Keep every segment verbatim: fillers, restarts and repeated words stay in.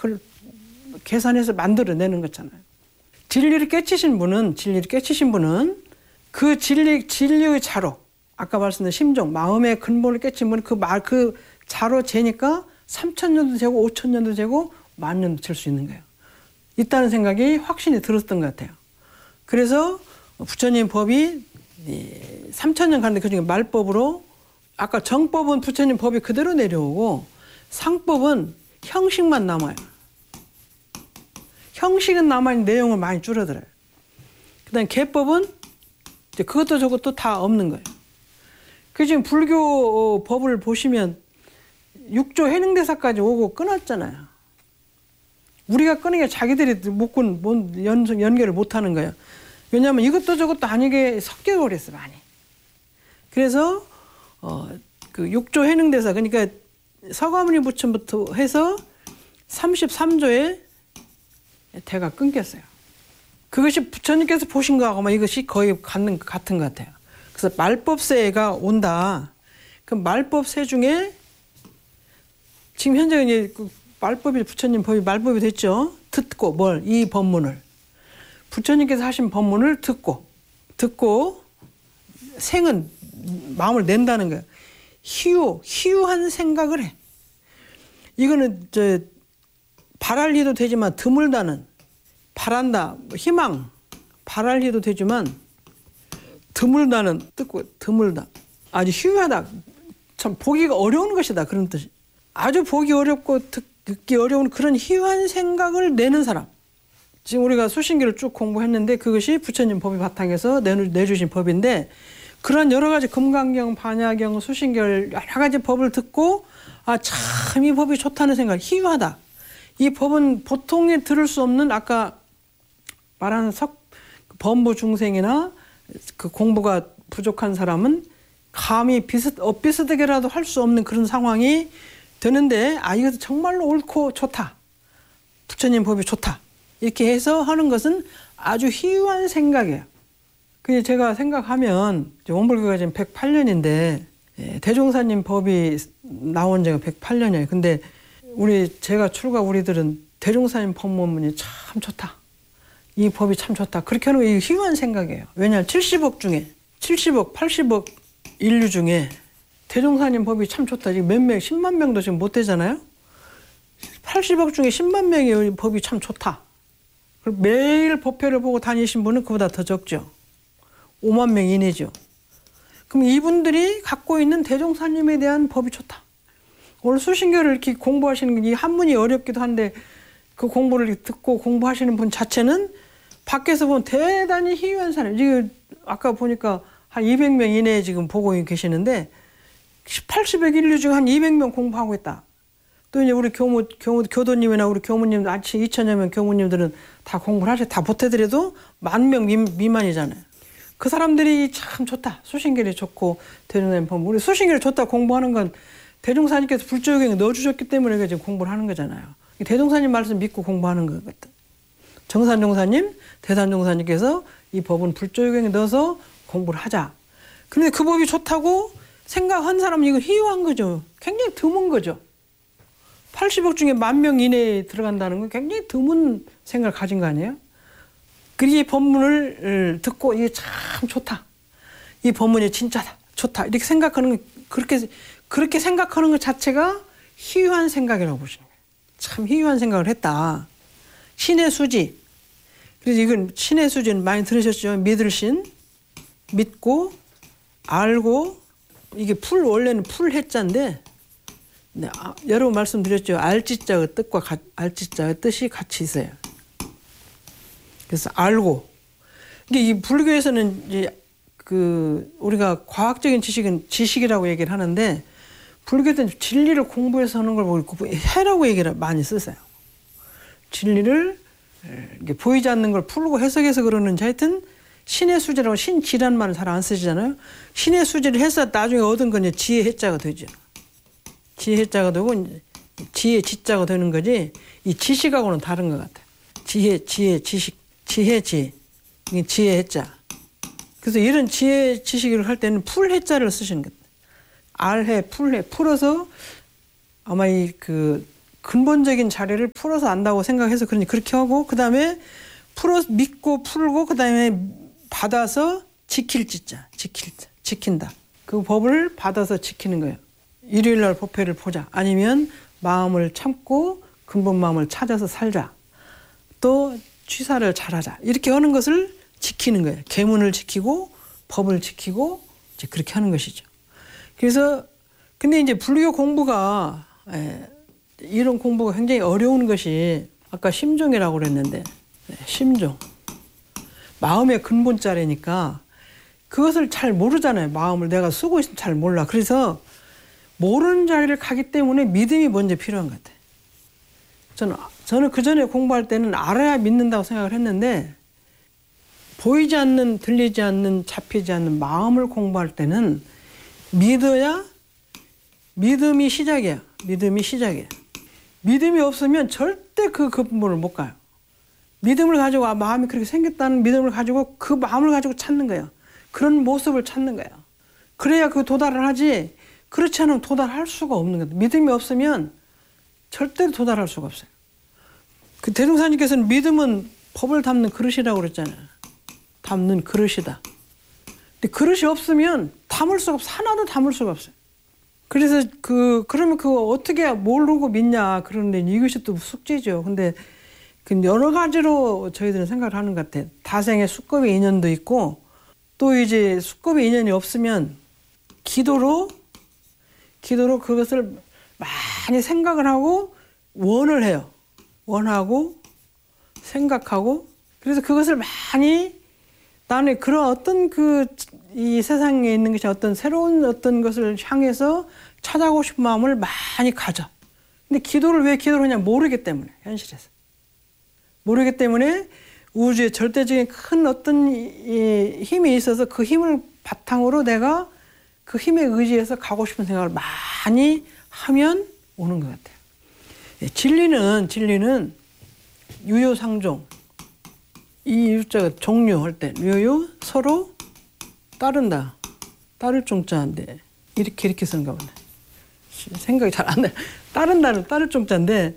그걸 계산해서 만들어내는 거잖아요. 진리를 깨치신 분은 진리를 깨치신 분은 그 진리 진리의 자로 아까 말씀드린 심정 마음의 근본을 깨친 분은 그 말 그 자로 재니까 삼천 년도 되고 오천 년도 되고 만 년도 될 수 있는 거예요. 있다는 생각이 확신이 들었던 것 같아요. 그래서 부처님 법이 삼천 년 가는데 그중에 말법으로 아까 정법은 부처님 법이 그대로 내려오고 상법은 형식만 남아요. 형식은 남아있는 내용을 많이 줄어들어요. 그 다음에 개법은 이제 그것도 저것도 다 없는 거예요. 그 지금 불교 법을 보시면 육조 해능대사까지 오고 끊었잖아요. 우리가 끊으니까 자기들이 못 끊, 연, 연결을 못 하는 거예요. 왜냐하면 이것도 저것도 아니게 섞여버렸어, 많이. 그래서, 어, 그 육조 해능대사, 그러니까 서가모니 부처부터 해서 삼십삼 조에 대가 끊겼어요. 그것이 부처님께서 보신 거하고 이것이 거의 같은, 같은 것 같아요. 그래서 말법세가 온다. 그 말법세 중에 지금 현재 이제 그 말법이 부처님 법이 말법이 됐죠. 듣고 뭘 이 법문을 부처님께서 하신 법문을 듣고 듣고 생은 마음을 낸다는 거예요. 희유 희유한 생각을 해. 이거는 저 바랄 리도 되지만 드물다는 바란다 희망 바랄 리도 되지만 드물다는 듣고 드물다 아주 희유하다 참 보기가 어려운 것이다 그런 뜻이. 아주 보기 어렵고 듣기 어려운 그런 희유한 생각을 내는 사람. 지금 우리가 수신기를 쭉 공부했는데 그것이 부처님 법이 바탕에서 내주신 법인데 그런 여러 가지 금강경, 반야경, 수신결 여러 가지 법을 듣고 아, 참 이 법이 좋다는 생각, 희유하다. 이 법은 보통에 들을 수 없는 아까 말하는 석 범부 중생이나 그 공부가 부족한 사람은 감히 비슷 엇비슷하게라도 할 수 없는 그런 상황이 되는데 아 이것도 정말로 옳고 좋다. 부처님 법이 좋다. 이렇게 해서 하는 것은 아주 희유한 생각이에요. 그게 제가 생각하면 원불교가 지금 백팔 년인데 예, 대종사님 법이 나온 지가 백팔 년이에요. 근데 우리 제가 출가 우리들은 대종사님 법문이 참 좋다. 이 법이 참 좋다. 그렇게 하는 게 희유한 생각이에요. 왜냐하면 칠십억 중에 칠십억, 팔십억 인류 중에 대종사님 법이 참 좋다. 지금 몇 명, 십만 명도 지금 못 되잖아요. 팔십억 중에 십만 명의 법이 참 좋다. 매일 법회를 보고 다니신 분은 그보다 더 적죠. 오만 명 이내죠. 그럼 이분들이 갖고 있는 대종사님에 대한 법이 좋다. 오늘 수신교를 이렇게 공부하시는 이 한문이 어렵기도 한데 그 공부를 듣고 공부하시는 분 자체는 밖에서 보면 대단히 희유한 사람. 지금 아까 보니까 한 이백 명 이내에 지금 보고 계시는데 팔십억 인류 중 한 이백 명 공부하고 있다. 또 이제 우리 교무, 교무, 교도님이나 우리 교무님, 아치 이천여 명 교무님들은 다 공부를 하셔. 다 못해드려도 만 명 미만이잖아요. 그 사람들이 참 좋다. 수신결이 좋고, 대종사님 법문. 우리 수신결이 좋다 공부하는 건 대종사님께서 불조경에 넣어주셨기 때문에 지금 공부를 하는 거잖아요. 대종사님 말씀 믿고 공부하는 거거든. 정산종사님, 대산종사님께서 이 법은 불조경에 넣어서 공부를 하자. 그런데 그 법이 좋다고 생각한 사람은 이거 희유한 거죠. 굉장히 드문 거죠. 팔십억 중에 만 명 이내에 들어간다는 건 굉장히 드문 생각을 가진 거 아니에요? 그리고 이 법문을 듣고 이게 참 좋다. 이 법문이 진짜다. 좋다. 이렇게 생각하는 거, 그렇게, 그렇게 생각하는 것 자체가 희유한 생각이라고 보시는 거예요. 참 희유한 생각을 했다. 신의 수지. 그래서 이건 신의 수지는 많이 들으셨죠? 믿을 신, 믿고, 알고, 이게 풀, 원래는 풀 해자인데, 네, 아, 여러 번 말씀드렸죠. 알지자의 뜻과 가, 알지자의 뜻이 같이 있어요. 그래서 알고. 이게 이 불교에서는 이제 그 우리가 과학적인 지식은 지식이라고 얘기를 하는데 불교에서는 진리를 공부해서 하는 걸 보고 해라고 얘기를 많이 쓰세요. 진리를 이게 보이지 않는 걸 풀고 해석해서 그러는지 하여튼 신의 수지라고 신지란 말을 잘 안 쓰시잖아요. 신의 수지를 해서 나중에 얻은 건 이제 지혜 해자가 되죠. 지혜 해자가 되고 지혜 지자가 되는 거지 이 지식하고는 다른 것 같아요. 지혜, 지혜, 지식, 지혜, 지혜. 이게 지혜 해자. 그래서 이런 지혜 지식을 할 때는 풀 해자를 쓰시는 거예요. 알해, 풀해, 풀어서 아마 이 그 근본적인 자리를 풀어서 안다고 생각해서 그러니 그렇게 하고 그다음에 풀어 믿고 풀고 그다음에 받아서 지킬 지자 지킬 지킨다. 그 법을 받아서 지키는 거예요. 일요일 날 법회를 보자. 아니면 마음을 참고 근본 마음을 찾아서 살자. 또 취사를 잘하자. 이렇게 하는 것을 지키는 거예요. 계문을 지키고 법을 지키고 이제 그렇게 하는 것이죠. 그래서 근데 이제 불교 공부가 예, 이런 공부가 굉장히 어려운 것이 아까 심종이라고 그랬는데 예, 심종 마음의 근본 자리니까 그것을 잘 모르잖아요. 마음을 내가 쓰고 있으면 잘 몰라. 그래서 모르는 자리를 가기 때문에 믿음이 먼저 필요한 것 같아요. 저는 저는 그 전에 공부할 때는 알아야 믿는다고 생각을 했는데 보이지 않는 들리지 않는 잡히지 않는 마음을 공부할 때는 믿어야 믿음이 시작이야. 믿음이 시작이야. 믿음이 없으면 절대 그 근본을 못 가요. 믿음을 가지고 아, 마음이 그렇게 생겼다는 믿음을 가지고 그 마음을 가지고 찾는 거예요. 그런 모습을 찾는 거예요. 그래야 그 도달을 하지 그렇지 않으면 도달할 수가 없는 거예요. 믿음이 없으면 절대로 도달할 수가 없어요. 그 대종사님께서는 믿음은 법을 담는 그릇이라고 그랬잖아요. 담는 그릇이다. 근데 그릇이 없으면 담을 수가 없어. 하나도 담을 수가 없어요. 그래서 그 그러면 그거 어떻게 모르고 믿냐 그러는데 이것이 또 숙제죠. 근데 그 여러 가지로 저희들은 생각을 하는 것 같아요. 다생의 수급의 인연도 있고 또 이제 수급의 인연이 없으면 기도로 기도로 그것을 많이 생각을 하고 원을 해요. 원하고 생각하고 그래서 그것을 많이 나는 그런 어떤 그 이 세상에 있는 것이 어떤 새로운 어떤 것을 향해서 찾아가고 싶은 마음을 많이 가져. 근데 기도를 왜 기도를 하냐 모르기 때문에 현실에서 모르기 때문에 우주의 절대적인 큰 어떤 이 힘이 있어서 그 힘을 바탕으로 내가 그 힘에 의지해서 가고 싶은 생각을 많이 하면 오는 것 같아요. 예, 진리는 진리는 유효상종 이 유자가 종류할 때 유효 서로 따른다 따를 종자인데 이렇게 이렇게 쓰는가 보네. 생각이 잘 안 나요. 따른다는 따를 종자인데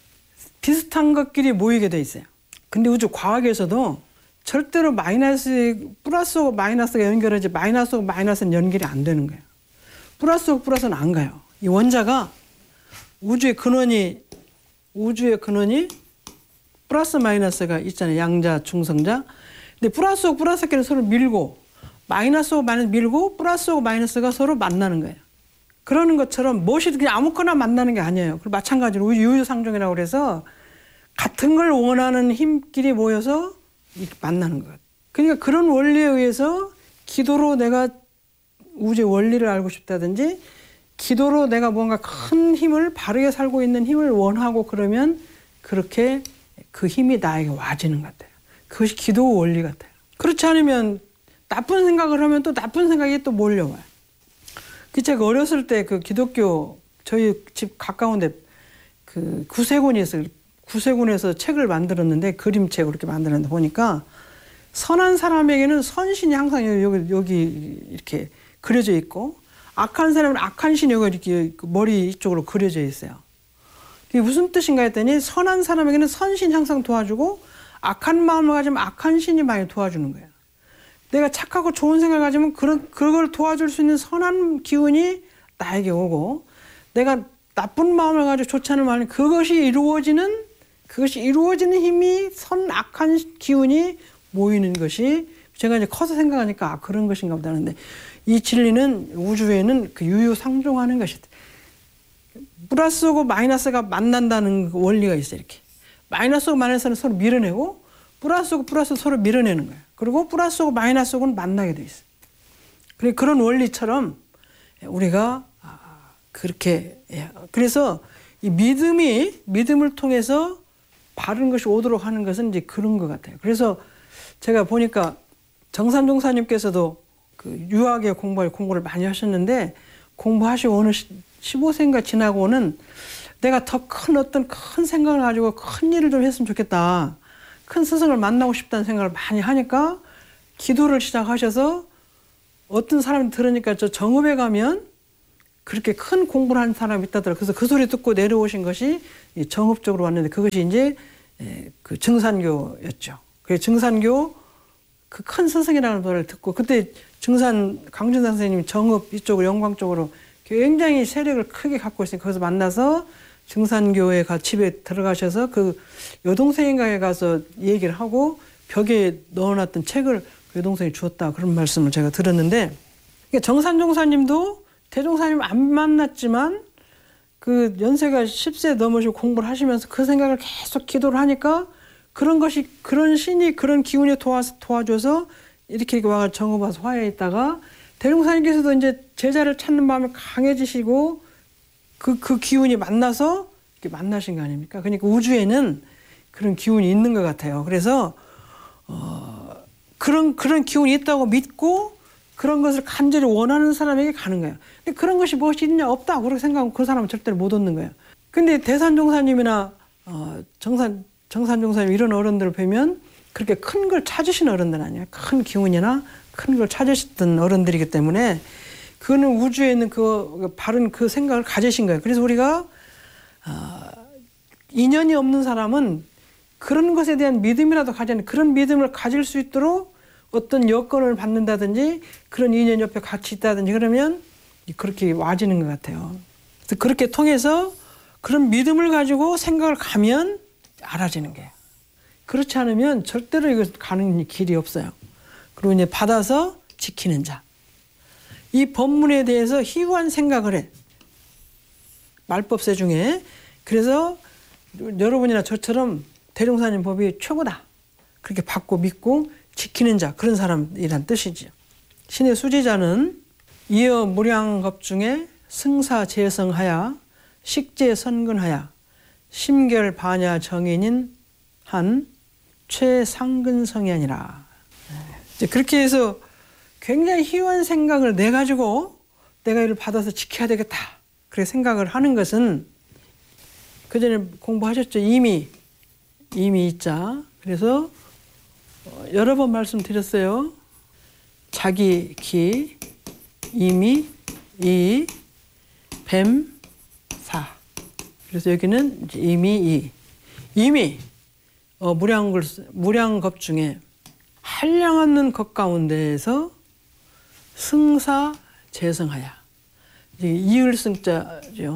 비슷한 것끼리 모이게 돼 있어요. 근데 우주 과학에서도 절대로 마이너스 플러스하고 마이너스가 연결하지 마이너스하고 마이너스는 연결이 안 되는 거예요. 플러스하고 플러스는 안 가요. 이 원자가 우주의 근원이 우주의 근원이 플러스 마이너스가 있잖아요. 양자, 중성자. 근데 플러스하고 플러스끼리 서로 밀고 마이너스하고 마이너스 밀고 플러스하고 마이너스가 서로 만나는 거예요. 그러는 것처럼 무엇이든 그냥 아무거나 만나는 게 아니에요. 그리고 마찬가지로 유효상종이라고 그래서 같은 걸 원하는 힘끼리 모여서 만나는 것. 그러니까 그런 원리에 의해서 기도로 내가 우주의 원리를 알고 싶다든지 기도로 내가 뭔가 큰 힘을 바르게 살고 있는 힘을 원하고 그러면 그렇게 그 힘이 나에게 와지는 것 같아요. 그것이 기도 원리 같아요. 그렇지 않으면 나쁜 생각을 하면 또 나쁜 생각이 또 몰려와요. 그 제가 어렸을 때 그 기독교 저희 집 가까운데 그 구세군이 있어요. 구세군에서 책을 만들었는데 그림책 그렇게 만들었는데 보니까 선한 사람에게는 선신이 항상 여기 여기 이렇게 그려져 있고 악한 사람은 악한 신이 여기 이렇게 머리 이쪽으로 그려져 있어요. 이게 무슨 뜻인가 했더니 선한 사람에게는 선신이 항상 도와주고 악한 마음을 가지면 악한 신이 많이 도와주는 거예요. 내가 착하고 좋은 생각을 가지면 그런, 그걸 도와줄 수 있는 선한 기운이 나에게 오고 내가 나쁜 마음을 가지고 좋지 않은 마음이 그것이 이루어지는 그것이 이루어지는 힘이 선 악한 기운이 모이는 것이 제가 이제 커서 생각하니까 아, 그런 것인가 보다 하는데 이 진리는 우주에는 그 유효상종하는 것이다. 플러스하고 마이너스가 만난다는 원리가 있어요. 이렇게 마이너스하고 마이너스는 서로 밀어내고 플러스하고 플러스 서로 밀어내는 거예요. 그리고 플러스하고 마이너스하고는 만나게 돼 있어요. 그런 원리처럼 우리가 그렇게 그래서 이 믿음이 믿음을 통해서 바른 것이 오도록 하는 것은 이제 그런 것 같아요. 그래서 제가 보니까 정산종사님께서도 그 유학에 공부할 공부를 많이 하셨는데 공부하시고 어느 십오 세인가 지나고는 내가 더 큰 어떤 큰 생각을 가지고 큰 일을 좀 했으면 좋겠다. 큰 스승을 만나고 싶다는 생각을 많이 하니까 기도를 시작하셔서 어떤 사람이 들으니까 저 정읍에 가면 그렇게 큰 공부를 한 사람이 있다더라. 그래서 그 소리 듣고 내려오신 것이 정읍쪽으로 왔는데 그것이 이제 그 증산교였죠. 그 증산교 그 큰 스승이라는 노래를 듣고 그때 증산 강준산 선생님이 정읍 이쪽으로 영광 쪽으로 굉장히 세력을 크게 갖고 있으니까 거기서 만나서 증산교회 가 집에 들어가셔서 그 여동생인가에 가서 얘기를 하고 벽에 넣어놨던 책을 그 여동생이 주었다 그런 말씀을 제가 들었는데 정산종사님도 대종사님 안 만났지만 그 연세가 십 세 넘으시고 공부를 하시면서 그 생각을 계속 기도를 하니까 그런 것이 그런 신이 그런 기운이 도와, 도와줘서 이렇게, 이렇게 와서 정읍 와서 화해에 있다가 대종사님께서도 이제 제자를 찾는 마음이 강해지시고 그, 그 기운이 만나서 이렇게 만나신 거 아닙니까? 그러니까 우주에는 그런 기운이 있는 것 같아요. 그래서 어, 그런 그런 기운이 있다고 믿고 그런 것을 간절히 원하는 사람에게 가는 거예요. 근데 그런 것이 무엇이 있냐 없다 그렇게 생각하면 그 사람은 절대로 못 얻는 거예요. 근데 대산종사님이나 어, 정산 정산종사님 이런 어른들을 뵈면 그렇게 큰 걸 찾으신 어른들 아니에요. 큰 기운이나 큰 걸 찾으셨던 어른들이기 때문에 그거는 우주에 있는 그 바른 그 생각을 가지신 거예요. 그래서 우리가 어, 인연이 없는 사람은 그런 것에 대한 믿음이라도 가지는 그런 믿음을 가질 수 있도록 어떤 여건을 받는다든지 그런 인연 옆에 같이 있다든지 그러면 그렇게 와지는 것 같아요. 그래서 그렇게 통해서 그런 믿음을 가지고 생각을 가면 알아지는 거예요. 그렇지 않으면 절대로 이거 가는 길이 없어요. 그리고 이제 받아서 지키는 자. 이 법문에 대해서 희구한 생각을 해. 말법세 중에. 그래서 여러분이나 저처럼 대종사님 법이 최고다. 그렇게 받고 믿고 지키는 자. 그런 사람이란 뜻이죠. 신의 수지자는 이어 무량겁 중에 승사재성하야 식재선근하야 심결반야 정인인 한 최상근성이 아니라. 그렇게 해서 굉장히 희유한 생각을 내가지고 내가 이를 받아서 지켜야 되겠다. 그렇게 생각을 하는 것은 그 전에 공부하셨죠. 이미, 이미 있자. 그래서 여러 번 말씀드렸어요. 자기, 기, 이미, 이, 뱀, 사. 그래서 여기는 이미, 이. 이미, 어, 무량글, 무량겁 중에 한량없는 것 가운데에서 승사 재성하야. 이을승자죠.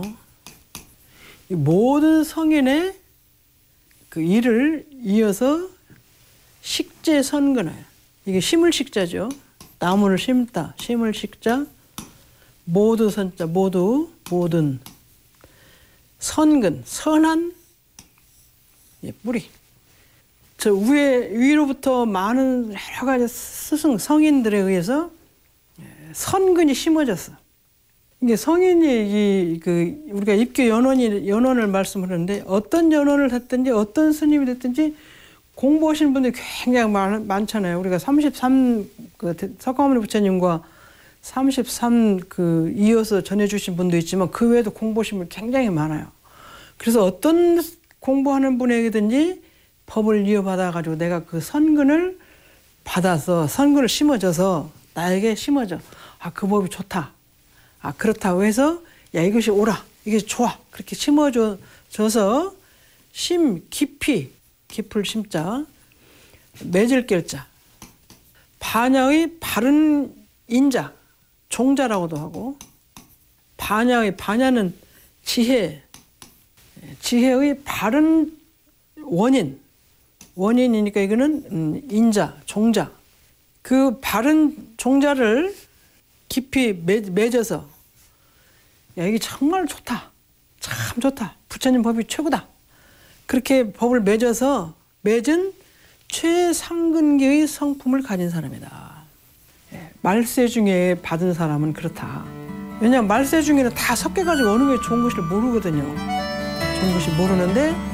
모든 성인의 그 일을 이어서 식재선근하야. 이게 심을 식자죠. 나무를 심다. 심을 식자. 모두 선자. 모두 모든 선근. 선한 예, 뿌리. 저 위에 위로부터 많은 여러 가지 스승 성인들에 의해서 선근이 심어졌어. 이게 성인이 이 그 우리가 입교 연원이 연원을 말씀하는데 어떤 연원을 했든지 어떤 스님이 됐든지 공부하시는 분들이 굉장히 많, 많잖아요. 우리가 삼십삼 그 석가모니 부처님과 삼십삼 그 이어서 전해주신 분도 있지만 그 외에도 공부하신 분 굉장히 많아요. 그래서 어떤 공부하는 분에게든지 법을 이어받아가지고 내가 그 선근을 받아서 선근을 심어줘서 나에게 심어줘. 아, 그 법이 좋다. 아, 그렇다고 해서 야, 이것이 옳아. 이게 좋아. 그렇게 심어줘서 심, 깊이, 깊을 심자, 맺을 결자, 반야의 바른 인자, 종자라고도 하고 반야의 반야는 지혜, 지혜의 바른 원인, 원인이니까 이거는 인자, 종자. 그 바른 종자를 깊이 맺어서 야, 이게 정말 좋다. 참 좋다. 부처님 법이 최고다. 그렇게 법을 맺어서 맺은 최상근기의 성품을 가진 사람이다. 말세 중에 받은 사람은 그렇다. 왜냐하면 말세 중에는 다 섞여가지고 어느 게 좋은 것을 모르거든요. 좋은 것이 모르는데